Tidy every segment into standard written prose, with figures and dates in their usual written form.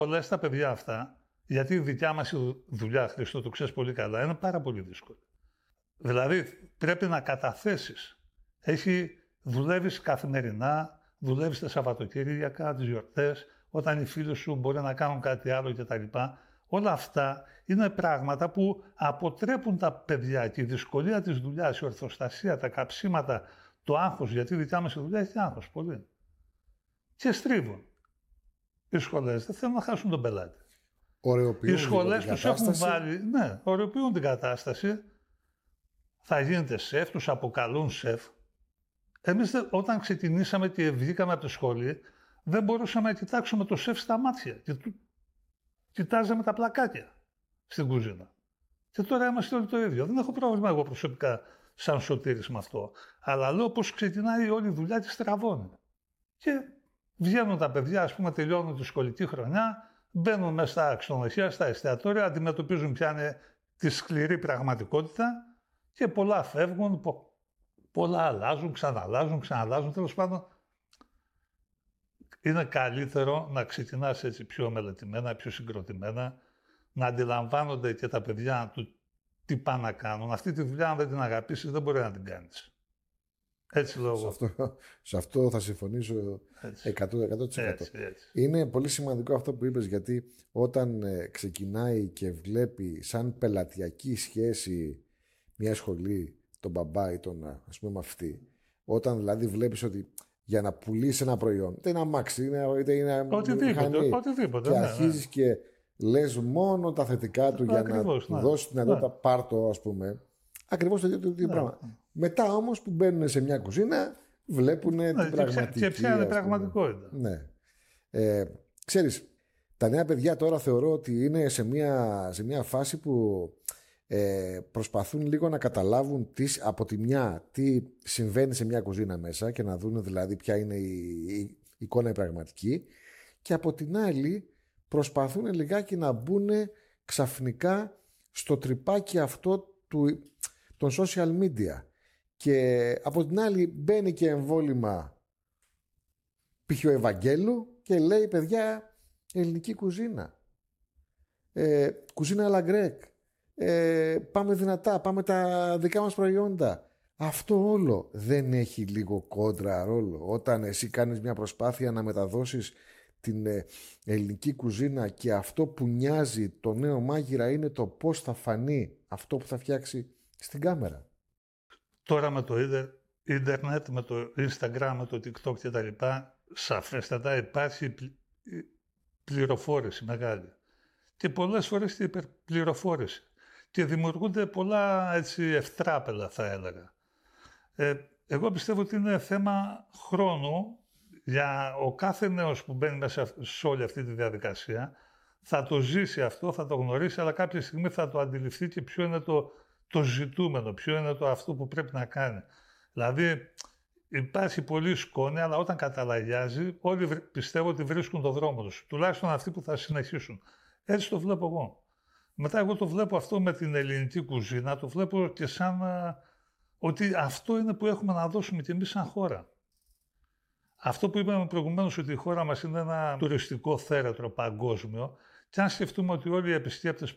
Λες τα παιδιά αυτά, γιατί η δικιά μας δουλειά, Χριστό, το ξέρεις πολύ καλά, είναι πάρα πολύ δύσκολη. Δηλαδή, πρέπει να καταθέσεις. Δουλεύεις καθημερινά, δουλεύεις τα Σαββατοκύριακα, τις γιορτές, όταν οι φίλοι σου μπορεί να κάνουν κάτι άλλο κτλ. Όλα αυτά είναι πράγματα που αποτρέπουν τα παιδιά και η δυσκολία της δουλειάς, η ορθοστασία, τα καψίματα, το άγχος, γιατί η δικιά μας δουλειά έχει άγχος πολύ. Και στρίβουν. Οι σχολές δεν θέλουν να χάσουν τον πελάτη. Οι σχολές τους έχουν βάλει, ναι, ωρεοποιούν την κατάσταση. Θα γίνεται σεφ, τους αποκαλούν σεφ. Εμείς όταν ξεκινήσαμε και βγήκαμε από τη σχολή, δεν μπορούσαμε να κοιτάξουμε το σεφ στα μάτια. Κοιτάζαμε τα πλακάκια στην κουζίνα. Και τώρα είμαστε όλοι το ίδιο. Δεν έχω πρόβλημα εγώ προσωπικά σαν Σωτήρης με αυτό. Αλλά λέω πως ξεκινάει όλη η δουλειά και στραβώνει. Και βγαίνουν τα παιδιά, ας πούμε, τελειώνουν τη σχολική χρονιά, μπαίνουν μέσα στα ξενοδοχεία, στα εστιατόρια, αντιμετωπίζουν πια τη σκληρή πραγματικότητα και πολλά φεύγουν, πολλά αλλάζουν, ξαναλλάζουν. Τέλος πάντων, είναι καλύτερο να ξεκινάς έτσι πιο μελετημένα, πιο συγκροτημένα, να αντιλαμβάνονται και τα παιδιά του τι πάνε να κάνουν. Αυτή τη δουλειά, αν δεν την αγαπήσεις, δεν μπορεί να την κάνεις. Έτσι λέω. Σε αυτό θα συμφωνήσω 100%. Είναι πολύ σημαντικό αυτό που είπες, γιατί όταν ξεκινάει και βλέπει σαν πελατειακή σχέση μια σχολή, τον μπαμπά ή τον ας πούμε αυτή, όταν δηλαδή βλέπεις ότι για να πουλήσει ένα προϊόν, είτε είναι αμάξι, είτε είναι οτιδήποτε, και αρχίζεις και λες μόνο τα θετικά του για να του δώσεις την δυνατότητα, πάρτο, ας πούμε. Ακριβώς το ίδιο πράγμα. Μετά όμως που μπαίνουν σε μια κουζίνα, βλέπουν την πραγματική. Και ποια είναι η πραγματικότητα. Ναι. Ξέρεις, τα νέα παιδιά τώρα θεωρώ ότι είναι σε μια φάση που προσπαθούν λίγο να καταλάβουν από τη μια τι συμβαίνει σε μια κουζίνα μέσα και να δουν δηλαδή ποια είναι η εικόνα η πραγματική, και από την άλλη προσπαθούν λιγάκι να μπουν ξαφνικά στο τρυπάκι αυτό των social media, και από την άλλη μπαίνει και εμβόλυμα π.χ. ο Ευαγγέλου και λέει παιδιά ελληνική κουζίνα, κουζίνα αλαγκρέκ, πάμε δυνατά, πάμε τα δικά μας προϊόντα. Αυτό όλο δεν έχει λίγο κόντρα ρόλο όταν εσύ κάνεις μια προσπάθεια να μεταδώσεις την ελληνική κουζίνα και αυτό που νοιάζει το νέο μάγειρα είναι το πώς θα φανεί αυτό που θα φτιάξει στην κάμερα. Τώρα με το ίντερνετ, με το Instagram, με το TikTok και τα λοιπά, σαφέστατα υπάρχει πληροφόρηση μεγάλη. Και πολλές φορές την υπερπληροφόρηση. Και δημιουργούνται πολλά έτσι ευτράπελα, θα έλεγα. Εγώ πιστεύω ότι είναι θέμα χρόνου για ο κάθε νέος που μπαίνει μέσα σε όλη αυτή τη διαδικασία. Θα το ζήσει αυτό, θα το γνωρίσει, αλλά κάποια στιγμή θα το αντιληφθεί και ποιο είναι το ζητούμενο, ποιο είναι το αυτό που πρέπει να κάνει. Δηλαδή υπάρχει πολύ σκόνη, αλλά όταν καταλαγιάζει όλοι πιστεύω ότι βρίσκουν το δρόμο τους. Τουλάχιστον αυτοί που θα συνεχίσουν. Έτσι το βλέπω εγώ. Μετά εγώ το βλέπω αυτό με την ελληνική κουζίνα, το βλέπω και σαν ότι αυτό είναι που έχουμε να δώσουμε κι εμείς σαν χώρα. Αυτό που είπαμε προηγουμένως, ότι η χώρα μας είναι ένα τουριστικό θέρετρο παγκόσμιο, και αν σκεφτούμε ότι όλοι οι επισκέπτες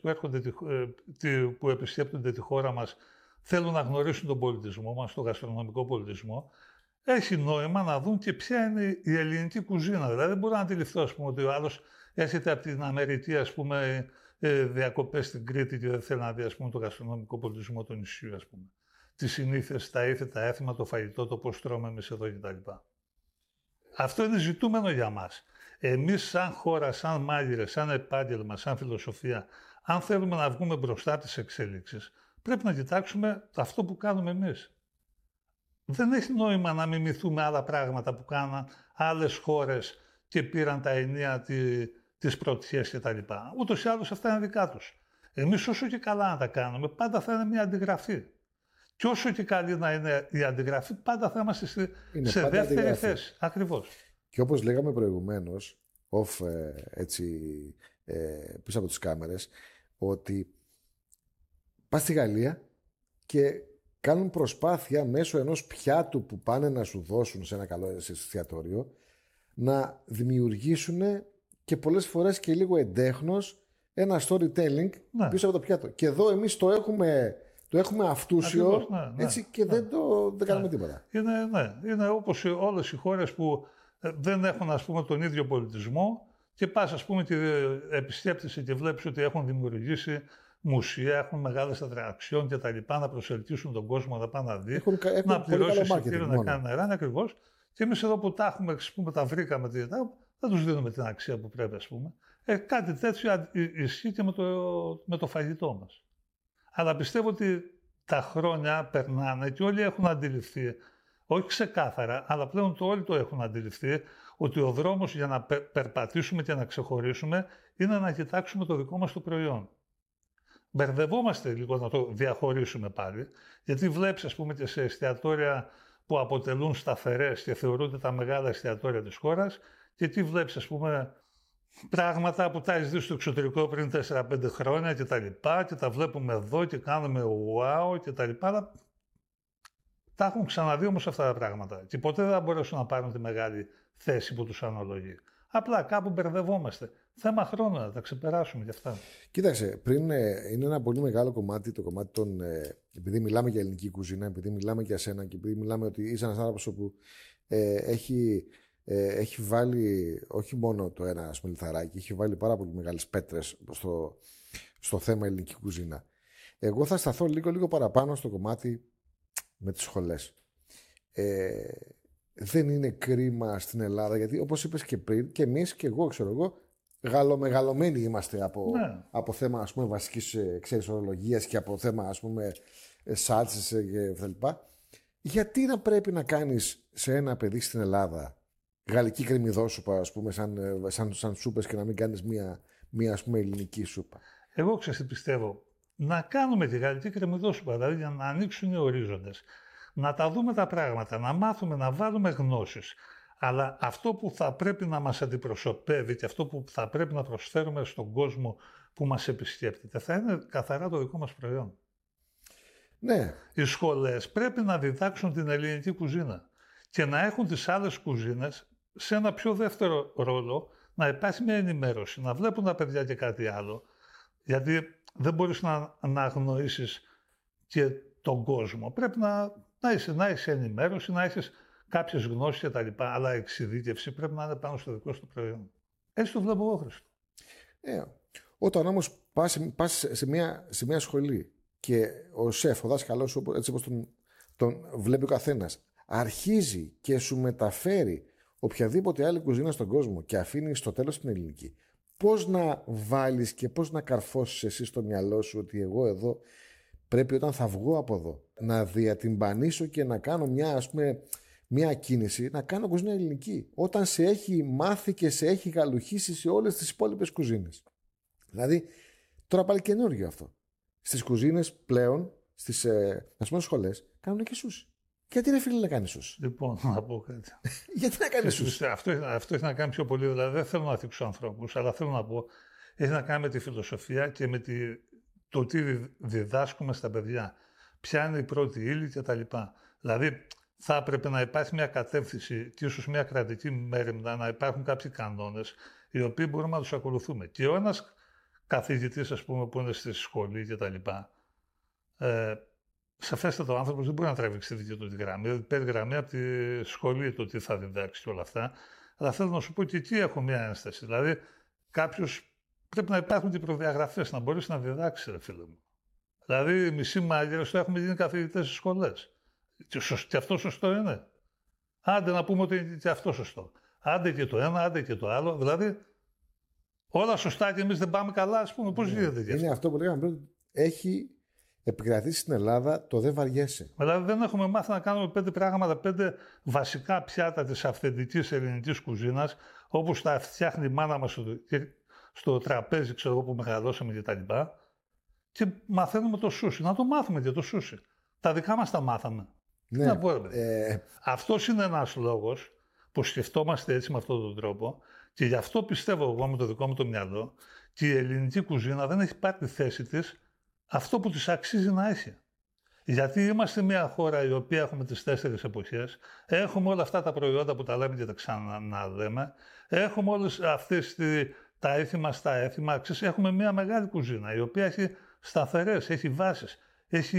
που επισκέπτονται τη χώρα μας θέλουν να γνωρίσουν τον πολιτισμό μας, τον γαστρονομικό πολιτισμό, έχει νόημα να δουν και ποια είναι η ελληνική κουζίνα. Δηλαδή δεν μπορώ να αντιληφθώ, ας πούμε, ότι ο άλλος έρχεται από την Αμερική, ας πούμε, διακοπές στην Κρήτη και δεν θέλει να δει, ας πούμε, τον γαστρονομικό πολιτισμό του νησιού, ας πούμε. Τις συνήθειες, τα ήθη, τα έθιμα, το φαγητό, το πώς τρώμε εμείς εδώ κτλ. Αυτό είναι ζητούμενο για μας. Εμείς σαν χώρα, σαν μάγειρες, σαν επάγγελμα, σαν φιλοσοφία, αν θέλουμε να βγούμε μπροστά από τις εξέλιξεις, πρέπει να κοιτάξουμε αυτό που κάνουμε εμείς. Δεν έχει νόημα να μιμηθούμε άλλα πράγματα που κάναν άλλες χώρες και πήραν τα ενία της πρωτιές κτλ. Ούτως ή άλλως αυτά είναι δικά τους. Εμείς όσο και καλά να τα κάνουμε, πάντα θα είναι μια αντιγραφή. Και όσο και καλή να είναι η αντιγραφή, πάντα θα είμαστε σε δεύτερη θέση. Ακριβώς. Και όπως λέγαμε προηγουμένως, πίσω από τις κάμερες, ότι πας στη Γαλλία και κάνουν προσπάθεια μέσω ενός πιάτου που πάνε να σου δώσουν σε ένα καλό εστιατόριο να δημιουργήσουν και πολλές φορές και λίγο εντέχνος ένα storytelling πίσω από το πιάτο. Και εδώ εμείς το έχουμε αυτούσιο. Ακριβώς, έτσι, και δεν κάνουμε τίποτα. Είναι όπως όλες οι χώρες που δεν έχουν, ας πούμε, τον ίδιο πολιτισμό και πας, ας πούμε, και επισκέπτεσαι και βλέπεις ότι έχουν δημιουργήσει μουσεία, έχουν μεγάλες ατραξιόν και τα λοιπά, να προσελκύσουν τον κόσμο να πάει να δει, να πληρώσει εισιτήριο, να κάνει νερά, ακριβώς. Και εμείς εδώ που τα έχουμε, ας πούμε, τα βρήκαμε, δεν τους δίνουμε την αξία που πρέπει, ας πούμε. Κάτι τέτοιο ισχύει και με το φαγητό μας. Αλλά πιστεύω ότι τα χρόνια περνάνε και όλοι έχουν αντιληφθεί, όχι ξεκάθαρα, αλλά πλέον όλοι το έχουν αντιληφθεί, ότι ο δρόμος για να περπατήσουμε και να ξεχωρίσουμε είναι να κοιτάξουμε το δικό μας το προϊόν. Μπερδευόμαστε λίγο να το διαχωρίσουμε πάλι, γιατί βλέπεις, ας πούμε, και σε εστιατόρια που αποτελούν σταθερές και θεωρούνται τα μεγάλα εστιατόρια της χώρας, και τι βλέπεις, ας πούμε, πράγματα που τα έχεις δει στο εξωτερικό πριν 4-5 χρόνια και τα λοιπά, και τα βλέπουμε εδώ και κάνουμε wow και τα λοιπά. Τα έχουν ξαναδεί όμως αυτά τα πράγματα και ποτέ δεν θα μπορέσουν να πάρουν τη μεγάλη θέση που τους αναλογεί. Απλά κάπου μπερδευόμαστε. Θέμα χρόνου να τα ξεπεράσουμε κι αυτά. Κοίταξε, πριν είναι ένα πολύ μεγάλο κομμάτι, το κομμάτι των. Επειδή μιλάμε για ελληνική κουζίνα, επειδή μιλάμε για σένα και επειδή μιλάμε ότι είσαι ένας άνθρωπος που έχει βάλει όχι μόνο το ένα λιθαράκι, έχει βάλει πάρα πολύ μεγάλες πέτρες στο θέμα ελληνική κουζίνα. Εγώ θα σταθώ λίγο παραπάνω στο κομμάτι με τις σχολές. Δεν είναι κρίμα στην Ελλάδα, γιατί όπως είπες και πριν, και εμείς και εγώ, ξέρω εγώ, γαλλομεγαλωμένοι είμαστε από θέμα, ας πούμε, βασικής ορολογίας και από θέμα, ας πούμε, σάλτσες και τα λοιπά. Γιατί να πρέπει να κάνεις σε ένα παιδί στην Ελλάδα γαλλική κρεμμυδόσουπα, ας πούμε, σαν σούπες, και να μην κάνεις μία ας πούμε, ελληνική σούπα? Εγώ ξέρω τι πιστεύω. Να κάνουμε τη γαλλική κρεμμυδόσουπα, δηλαδή για να ανοίξουν οι ορίζοντες. Να τα δούμε τα πράγματα, να μάθουμε, να βάλουμε γνώσεις. Αλλά αυτό που θα πρέπει να μας αντιπροσωπεύει και αυτό που θα πρέπει να προσφέρουμε στον κόσμο που μας επισκέπτεται θα είναι καθαρά το δικό μας προϊόν. Ναι. Οι σχολές πρέπει να διδάξουν την ελληνική κουζίνα και να έχουν τις άλλες κουζίνες σε ένα πιο δεύτερο ρόλο, να υπάρχει μια ενημέρωση, να βλέπουν τα παιδιά και κάτι άλλο. Γιατί δεν μπορείς να αγνοήσεις και τον κόσμο. Πρέπει να έχεις ενημέρωση, να έχεις κάποιες γνώσεις και τα λοιπά, αλλά η εξειδίκευση πρέπει να είναι πάνω στο δικό σου προϊόν. Έτσι το βλέπω εγώ, Χρήστο. Όταν όμως πας σε μια σχολή και ο σεφ, ο δάσκαλός, έτσι όπως τον βλέπει ο καθένας, αρχίζει και σου μεταφέρει οποιαδήποτε άλλη κουζίνα στον κόσμο και αφήνει στο τέλος την ελληνική, πώς να βάλεις και πώς να καρφώσεις εσύ στο μυαλό σου ότι εγώ εδώ πρέπει, όταν θα βγω από εδώ, να διατυμπανίσω και να κάνω μια κίνηση, να κάνω κουζίνα ελληνική, όταν σε έχει μάθει και σε έχει γαλουχίσει σε όλες τις υπόλοιπες κουζίνες? Δηλαδή, τώρα πάλι καινούργιο αυτό. Στις κουζίνες πλέον, στις σχολές, κάνουν και σούσι. Γιατί ρε φίλε να κάνει σούσι? Λοιπόν, να πω κάτι. Γιατί να κάνει σούσι? Αυτό έχει να κάνει πιο πολύ, δηλαδή δεν θέλω να θίξω ανθρώπους, αλλά θέλω να πω, έχει να κάνει με τη φιλοσοφία και με το τι διδάσκουμε στα παιδιά. Ποια είναι η πρώτη ύλη κτλ. Δηλαδή, θα έπρεπε να υπάρχει μια κατεύθυνση και ίσως μια κρατική μέριμνα, να υπάρχουν κάποιοι κανόνες οι οποίοι μπορούμε να τους ακολουθούμε. Και ο ένας καθηγητής, ας πούμε, που είναι στη σχολή κτλ. Σαφέστατα ο άνθρωπος δεν μπορεί να τραβήξει τη δική του τη γραμμή. Δηλαδή, παίρνει γραμμή από τη σχολή το τι θα διδάξει και όλα αυτά. Αλλά θέλω να σου πω και εκεί έχω μια ένσταση. Δηλαδή, κάποιος πρέπει να υπάρχουν και προδιαγραφές, να μπορείς να διδάξεις, ρε φίλε μου. Δηλαδή, μισοί μάγειρες το έχουμε γίνει καθηγητές στις σχολές. Και αυτό σωστό είναι. Άντε να πούμε ότι είναι και αυτό σωστό. Άντε και το ένα, άντε και το άλλο. Δηλαδή, όλα σωστά και εμείς δεν πάμε καλά, ας πούμε. Πώς γίνεται γι' αυτό? Είναι αυτό που λέγαμε πριν. Έχει επικρατήσει στην Ελλάδα το δεν βαριέσαι. Δηλαδή, δεν έχουμε μάθει να κάνουμε 5 πράγματα, 5 βασικά πιάτα της αυθεντικής ελληνικής κουζίνας, όπως τα φτιάχνει η μάνα μας στο τραπέζι, ξέρω εγώ, που μεγαλώσαμε κτλ. Και μαθαίνουμε το σούσι. Να το μάθουμε και το σούσι. Τα δικά μας τα μάθαμε. Ναι. Να πω, αυτός είναι ένας λόγος που σκεφτόμαστε έτσι με αυτόν τον τρόπο και γι' αυτό πιστεύω εγώ με το δικό μου το μυαλό και η ελληνική κουζίνα δεν έχει πάρει τη θέση της αυτό που της αξίζει να έχει. Γιατί είμαστε μια χώρα η οποία έχουμε τις 4 εποχές, έχουμε όλα αυτά τα προϊόντα που τα λέμε και τα ξαναλέμε, έχουμε όλες αυτές τα έθιμα στα έθιμα. Ξέρεις, έχουμε μια μεγάλη κουζίνα η οποία έχει σταθερές, έχει βάσεις, έχει